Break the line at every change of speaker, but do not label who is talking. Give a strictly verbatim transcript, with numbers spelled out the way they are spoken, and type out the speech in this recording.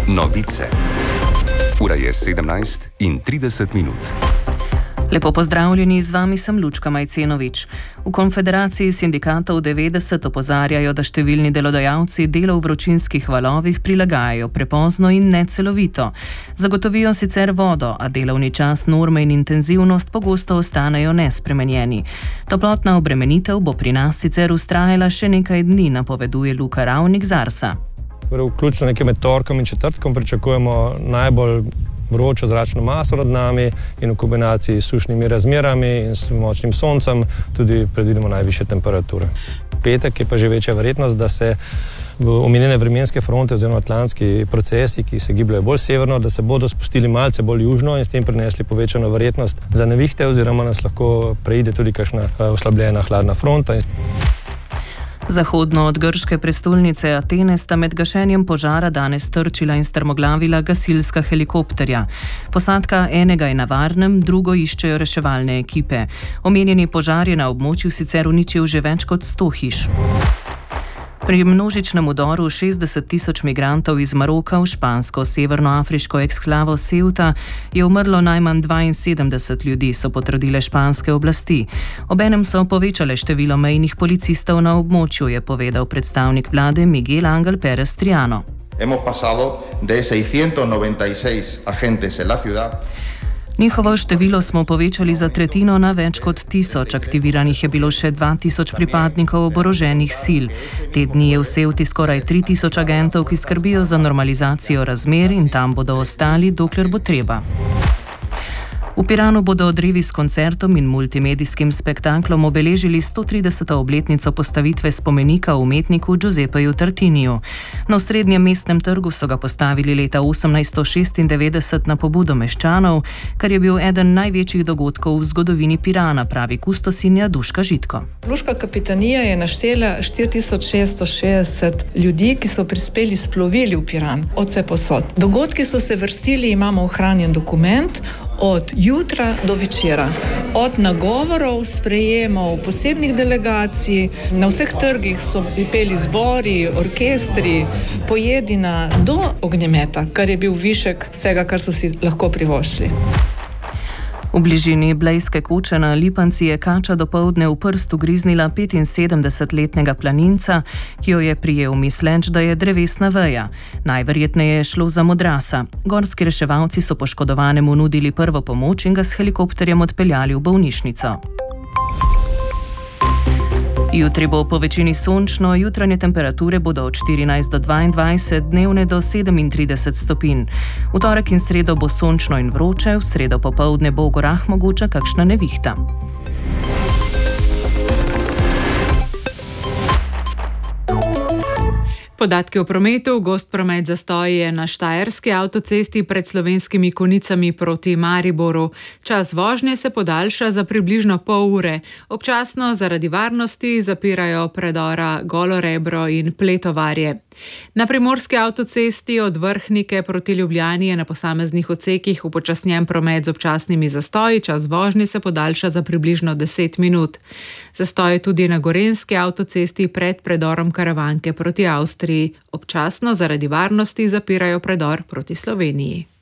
Novice. Ura je sedemnajst in trideset minut.
Lepo pozdravljeni, z vami sem Lučka Majcenovič. V Konfederaciji sindikatov devetdeset opozarjajo, da številni delodajalci delo v vročinskih valovih prilagajajo prepozno in necelovito. Zagotovijo sicer vodo, a delovni čas, norme in intenzivnost pogosto ostanejo nespremenjeni. Toplotna obremenitev bo pri nas sicer vztrajala še nekaj dni, napoveduje Luka Ravnik z Arsa.
Vključno nekje med torkom in četrtkom pričakujemo najbolj vročo zračno maso nad nami in v kombinaciji s sušnimi razmerami in s močnim soncem tudi predvidimo najvišje temperature. Petek je pa že večja verjetnost, da se omenjene vremenske fronte oziroma atlantski procesi, ki se gibljajo bolj severno, da se bodo spustili malce bolj južno in s tem prinesli povečano verjetnost za nevihte oziroma nas lahko preide tudi kakšna oslabljena hladna fronta.
Zahodno od grške prestolnice Atene sta med gašenjem požara danes trčila in strmoglavila gasilska helikopterja. Posadka enega je na varnem, drugo iščejo reševalne ekipe. Omenjeni požar je na območju sicer uničil že več kot sto hiš. Pri množičnem udoru šestdeset tisoč migrantov iz Maroka v špansko severnoafriško eksklavo Ceuta je umrlo najmanj dvainsedemdeset ljudi, so potrdile španske oblasti. Obenem so povečale število mejnih policistov na območju, je povedal predstavnik vlade Miguel Ángel Pérez Triano.
Hemos pasado de seiscientos noventa y seis agentes en la ciudad.
Njihovo število smo povečali za tretjino na več kot tisoč, aktiviranih je bilo še dva tisoč pripadnikov oboroženih sil. Te dni je v Ceuti skoraj tri tisoč agentov, ki skrbijo za normalizacijo razmer in tam bodo ostali, dokler bo treba. V Piranu bodo odrevi s koncertom in multimedijskim spektaklom obeležili sto trideseto obletnico postavitve spomenika umetniku Giuseppeju Tartiniju. Na osrednjem mestnem trgu so ga postavili leta osemnajststo šestindevetdeset na pobudo meščanov, kar je bil eden največjih dogodkov v zgodovini Pirana, pravi kustosinja Duška Žitko.
Luška kapitanija je naštela štiri tisoč šeststo šestdeset ljudi, ki so prispeli s plovili v Piran, od vse posod. Dogodki so se vrstili, imamo ohranjen dokument, od jutra do večera. Od nagovorov, sprejemov, posebnih delegacij, na vseh trgih so peli zbori, orkestri, pojedina do ognjemeta, kar je bil višek vsega, kar so si lahko privoščili.
V bližini Blejske koče na Lipanci je kača dopoldne v prst ugriznila petinsedemdesetletnega planinca, ki jo je prijel misleč, da je drevesna veja. Najverjetneje je šlo za modrasa. Gorski reševalci so poškodovanemu nudili prvo pomoč in ga s helikopterjem odpeljali v bolnišnico. Jutri bo po večini sončno, jutranje temperature bodo od štirinajst do dvaindvajset, dnevne do sedemintrideset stopinj. V torek in sredo bo sončno in vroče, v sredo popoldne bo v gorah mogoča kakšna nevihta.
Podatki o prometu. Gost promet zastoji je na štajerski avtocesti pred Slovenskimi Konjicami proti Mariboru. Čas vožnje se podaljša za približno pol ure. Občasno zaradi varnosti zapirajo predora Golo Rebro in Pletovarje. Na primorski avtocesti od Vrhnike proti Ljubljani je na posameznih odsekih upočasnjen promet z občasnimi zastoji. Čas vožnje se podaljša za približno deset minut. Zastoj tudi na gorenjski avtocesti pred predorom Karavanke proti Avstriji. Občasno zaradi varnosti zapirajo predor proti Sloveniji.